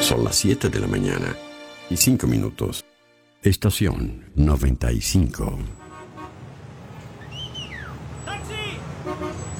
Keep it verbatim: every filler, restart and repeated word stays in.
Son las siete de la mañana y cinco minutos. Estación noventa y cinco.